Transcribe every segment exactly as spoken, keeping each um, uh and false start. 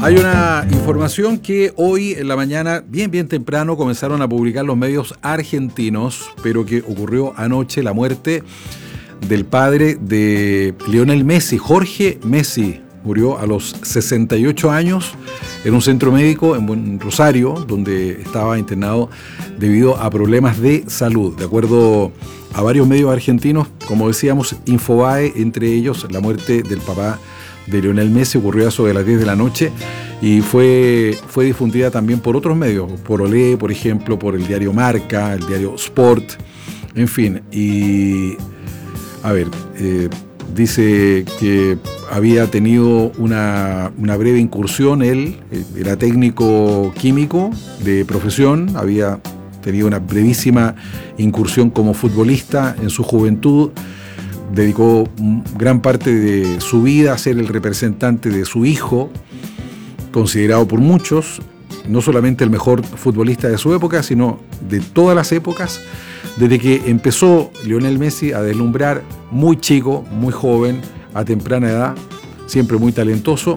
Hay una información que hoy en la mañana, bien bien temprano, comenzaron a publicar los medios argentinos, pero que ocurrió anoche, la muerte del padre de Lionel Messi, Jorge Messi. Murió a los sesenta y ocho años en un centro médico en Rosario, donde estaba internado debido a problemas de salud. De acuerdo a varios medios argentinos, como decíamos, Infobae, entre ellos, la muerte del papá de Lionel Messi ocurrió a eso de las diez de la noche y fue, fue difundida también por otros medios, por Olé, por ejemplo, por el diario Marca, el diario Sport, en fin. Y, a ver, eh, dice que había tenido una, una breve incursión, él era técnico químico de profesión, había tenido una brevísima incursión como futbolista en su juventud, dedicó gran parte de su vida a ser el representante de su hijo, considerado por muchos, no solamente el mejor futbolista de su época, sino de todas las épocas, desde que empezó Lionel Messi a deslumbrar, muy chico, muy joven, a temprana edad, siempre muy talentoso,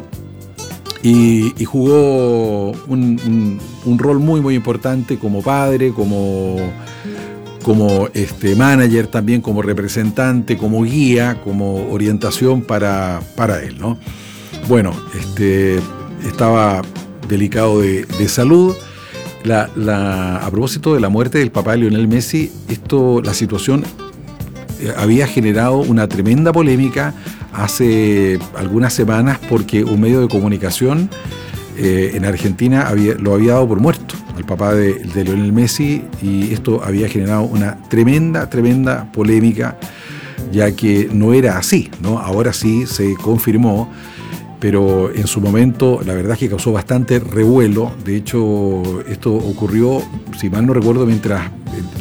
y, y jugó un, un, un rol muy muy importante como padre, como, como este, manager también, como representante, como guía, como orientación para, para él, ¿no? Bueno, este, estaba delicado de, de salud. La, la, a propósito de la muerte del papá de Lionel Messi, esto, la situación eh, había generado una tremenda polémica hace algunas semanas porque un medio de comunicación eh, en Argentina había, lo había dado por muerto al papá de, de Lionel Messi, y esto había generado una tremenda, tremenda polémica, ya que no era así, ¿no? Ahora sí se confirmó, pero en su momento la verdad es que causó bastante revuelo. De hecho, esto ocurrió, si mal no recuerdo, mientras